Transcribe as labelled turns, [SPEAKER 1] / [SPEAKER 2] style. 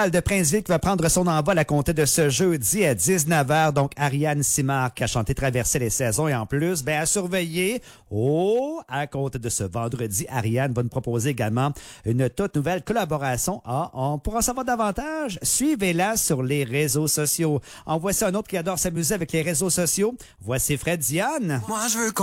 [SPEAKER 1] de Princeville qui va prendre son envol à compter de ce jeudi à 19h. Donc, Ariane Simard qui a chanté Traverser les saisons et en plus, à surveiller. À compter de ce vendredi, Ariane va nous proposer également une toute nouvelle collaboration. Pour en savoir davantage, suivez-la sur les réseaux sociaux. En voici un autre qui adore s'amuser avec les réseaux sociaux. Voici Fred Diane.
[SPEAKER 2] Moi, je veux